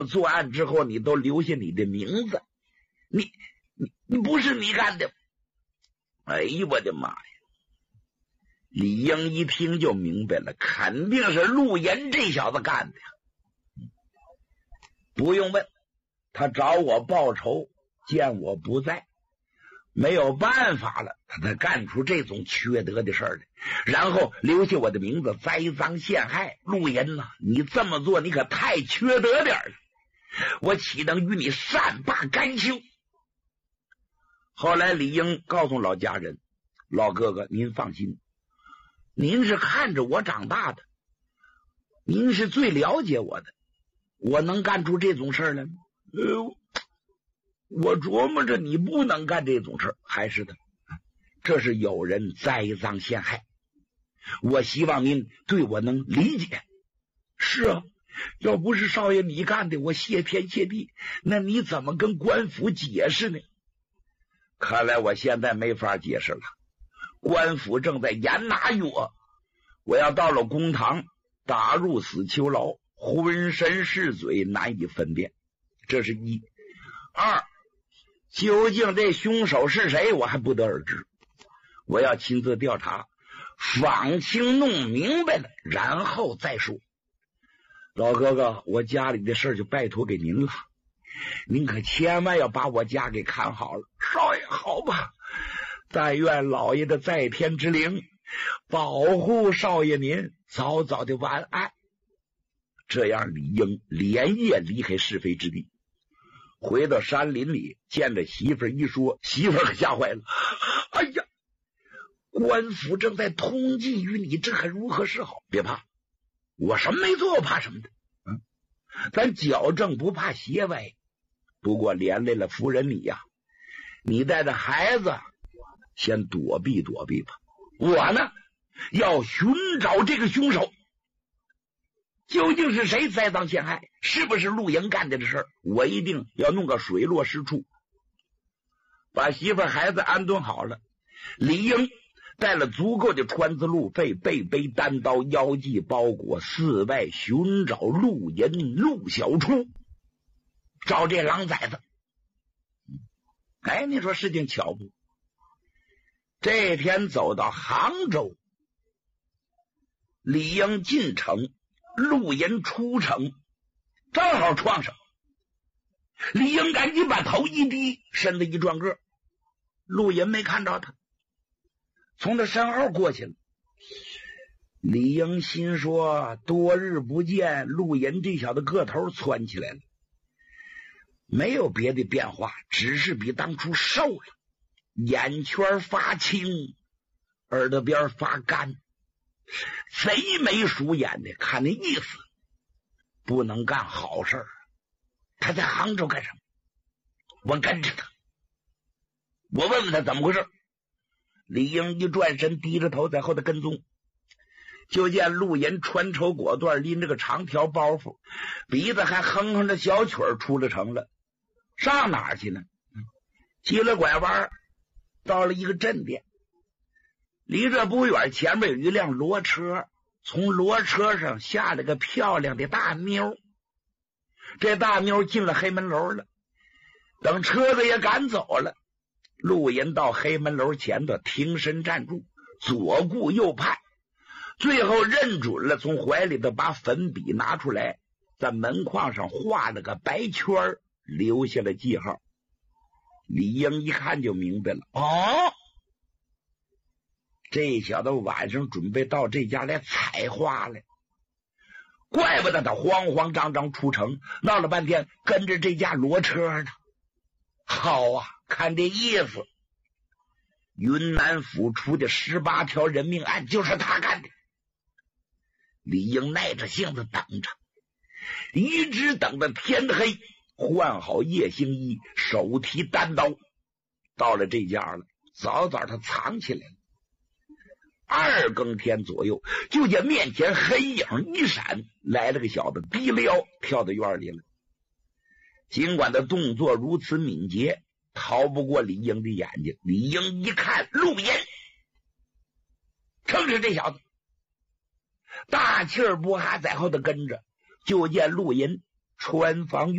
作案之后你都留下你的名字，你不是你干的。哎呦我的妈呀！李英一听就明白了，肯定是陆岩这小子干的。不用问，他找我报仇，见我不在，没有办法了，他才干出这种缺德的事儿来，然后留下我的名字，栽赃陷害。陆岩呐，你这么做你可太缺德点了，我岂能与你善罢甘休？后来李英告诉老家人，老哥哥您放心，您是看着我长大的，您是最了解我的，我能干出这种事来吗？我琢磨着你不能干这种事，还是的，这是有人栽赃陷害，我希望您对我能理解。是啊，要不是少爷你干的，我谢天谢地，那你怎么跟官府解释呢？看来我现在没法解释了，官府正在严拿我，我要到了公堂打入死囚牢，浑身是罪，难以分辨。这是一。二，究竟这凶手是谁，我还不得而知，我要亲自调查，访清弄明白了，然后再说。老哥哥，我家里的事就拜托给您了，您可千万要把我家给看好了。少爷，好吧，但愿老爷的在天之灵保护少爷您早早的晚安。这样李英连夜离开是非之地，回到山林里，见着媳妇一说，媳妇可吓坏了。哎呀，官府正在通缉于你，这可如何是好？别怕，我什么没做，我怕什么的？咱矫正不怕邪歪，不过连累了夫人你呀，你带着孩子先躲避躲避吧。我呢，要寻找这个凶手，究竟是谁栽赃陷害，是不是陆营干的事儿，我一定要弄个水落石出。把媳妇孩子安顿好了，李英带了足够的船子路费，背单刀，腰系包裹，四外寻找陆银、陆小初，找这狼崽子。哎，你说事情巧不？这天走到杭州，李英进城，陆银出城，正好撞上。李英赶紧把头一低，身子一转个，陆银没看着他，从他身后过去了。李英心说，多日不见，陆银这小子个头窜起来了，没有别的变化，只是比当初瘦了，眼圈发青，耳朵边发干，贼眉鼠眼的，看那意思不能干好事儿。他在杭州干什么？我跟着他，我问问他怎么回事。李英一转身，低着头在后头跟踪，就见陆银穿绸裹缎，拎着个长条包袱，鼻子还哼哼着小曲儿，出了城了。上哪儿去呢？急了拐弯，到了一个镇店，离这不远，前面有一辆骡车，从骡车上下了个漂亮的大妞。这大妞进了黑门楼了，等车子也赶走了，陆银到黑门楼前头停身站住，左顾右盼，最后认准了，从怀里头把粉笔拿出来，在门框上画了个白圈，留下了记号。李英一看就明白了，哦，这小子晚上准备到这家来采花来，怪不得他慌慌张张出城，闹了半天跟着这架骡车呢。好啊，看这意思，云南府出的18条人命案就是他干的。李英耐着性子等着，一直等到天黑，换好夜行衣，手提单刀，到了这家了，早早他藏起来了。2更天左右，就见面前黑影一闪，来了个小子，低了腰跳到院里了。尽管他动作如此敏捷，逃不过李英的眼睛。李英一看，陆银，正是这小子，大气儿不哈在后头跟着，就见陆银穿房